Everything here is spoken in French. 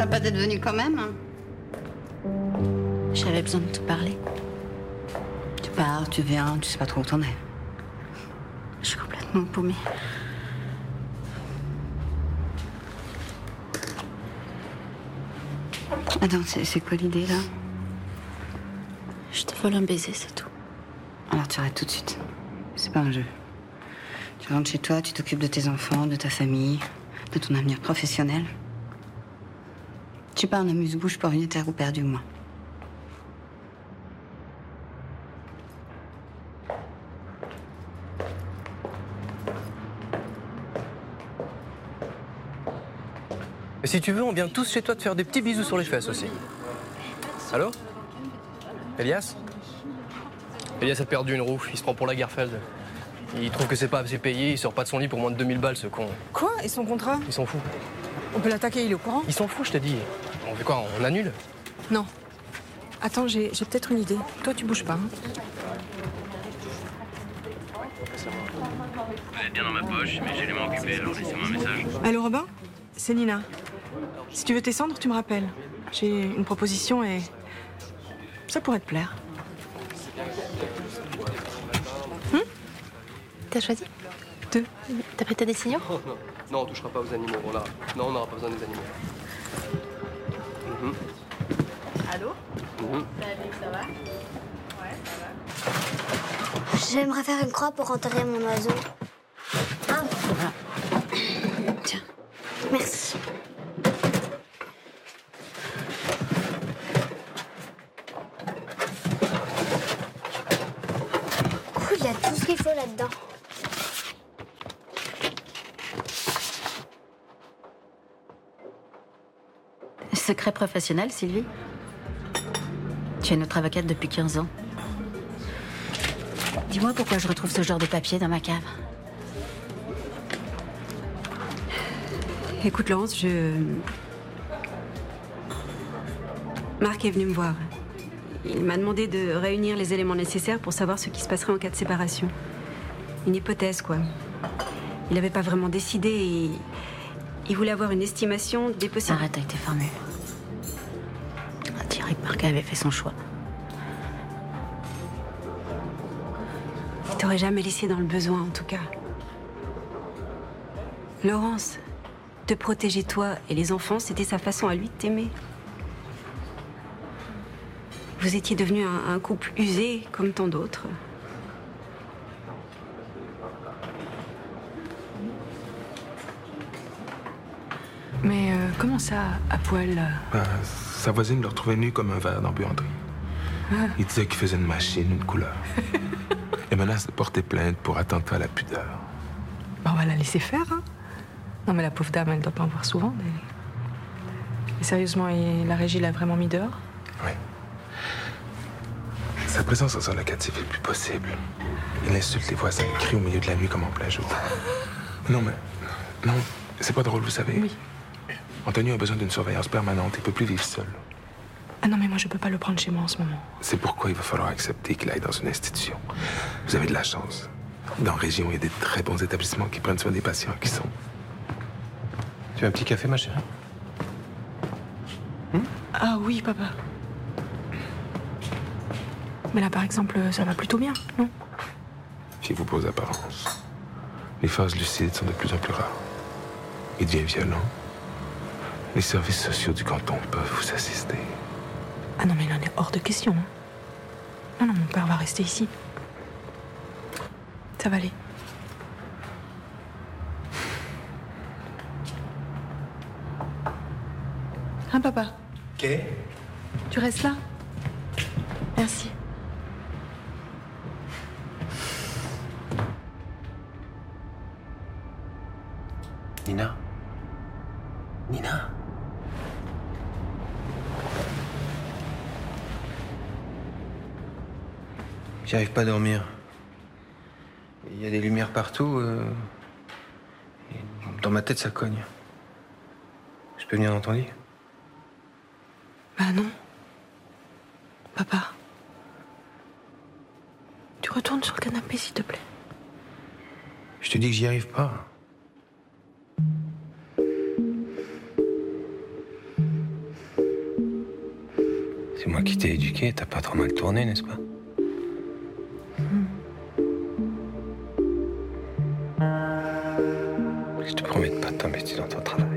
Sympa d'être venu quand même. J'avais besoin de te parler. Tu pars, tu viens, tu sais pas trop où t'en es. Je suis complètement paumée. Attends, c'est quoi l'idée, là? Je te vole un baiser, c'est tout. Alors tu arrêtes tout de suite. C'est pas un jeu. Tu rentres chez toi, tu t'occupes de tes enfants, de ta famille, de ton avenir professionnel. Je suis pas un amuse-bouche pour une terre ou perdue, moi. Mais si tu veux, on vient tous chez toi te faire des petits bisous sur les fesses aussi. Allô? Elias? Elias a perdu une roue, il se prend pour Lagerfeld. Il trouve que c'est pas assez payé, il sort pas de son lit pour moins de 2000 balles, ce con. Quoi? Et son contrat? Il s'en fout. On peut l'attaquer, il est au courant? Il s'en fout, je t'ai dit. On fait quoi? On annule? Non. Attends, j'ai peut-être une idée. Toi, tu bouges pas. Hein. Vous êtes bien dans ma poche, mais j'ai les mains occupées, alors laissez-moi un message. Allô, Robin? C'est Nina. Si tu veux descendre, tu me rappelles. J'ai une proposition et ça pourrait te plaire. T'as choisi? 2. T'as pris ta décision? Non, on touchera pas aux animaux. Non, on n'aura pas besoin des animaux. Allô? Salut, ça va? Ouais, ça va. J'aimerais faire une croix pour enterrer mon oiseau. Ah. Tiens. Merci. Cool, il y a tout ce qu'il faut là-dedans. Secret professionnel, Sylvie? Tu es notre avocate depuis 15 ans. Dis-moi pourquoi je retrouve ce genre de papier dans ma cave. Écoute, Laurence, Marc est venu me voir. Il m'a demandé de réunir les éléments nécessaires pour savoir ce qui se passerait en cas de séparation. Une hypothèse, quoi. Il n'avait pas vraiment décidé et il voulait avoir une estimation des possibles... Arrête avec tes formules. On dirait que Marc avait fait son choix. Il t'aurait jamais laissé dans le besoin, en tout cas. Laurence, te protéger toi et les enfants, c'était sa façon à lui de t'aimer. Vous étiez devenus un couple usé comme tant d'autres. Mais comment ça, à poil Sa voisine le retrouvait nu comme un verre dans la buanderie. Il disait qu'il faisait une machine, une couleur. Et menace de porter plainte pour attentat à la pudeur. Bah, on va la laisser faire, hein. Non, mais la pauvre dame, elle doit pas en voir souvent, mais... Et sérieusement, la régie l'a vraiment mis dehors? Oui. Sa présence dans un locatif est le plus possible. Il insulte les voisins, il crie au milieu de la nuit comme en plein jour. Non, mais... Non, c'est pas drôle, vous savez. Oui. Antonio a besoin d'une surveillance permanente. Il peut plus vivre seul. Ah non, mais moi, je peux pas le prendre chez moi en ce moment. C'est pourquoi il va falloir accepter qu'il aille dans une institution. Vous avez de la chance. Dans la région, il y a des très bons établissements qui prennent soin des patients qui sont... Tu veux un petit café, ma chérie? Ah oui, papa. Mais là, par exemple, ça va plutôt bien, non? Fiez-vous pas aux apparences. Les phases lucides sont de plus en plus rares. Il devient violent. Les services sociaux du canton peuvent vous assister. Ah non, mais il en est hors de question. Hein. Non, non, mon père va rester ici. Ça va aller. Hein, papa? Ok. Tu restes là? Merci. Nina? Nina? J'arrive pas à dormir. Il y a des lumières partout. Et dans ma tête, ça cogne. Je peux venir dans ton lit? Bah non. Papa. Tu retournes sur le canapé, s'il te plaît. Je te dis que j'y arrive pas. C'est moi qui t'ai éduqué, t'as pas trop mal tourné, n'est-ce pas? Je te promets de pas t'embêter dans ton travail.